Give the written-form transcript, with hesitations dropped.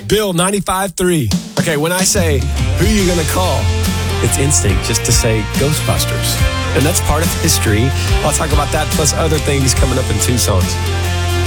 Bill 95.3. Okay, when I say, who are you going to call? It's instinct just to say Ghostbusters. And that's part of history. I'll talk about that plus other things coming up in 2 songs.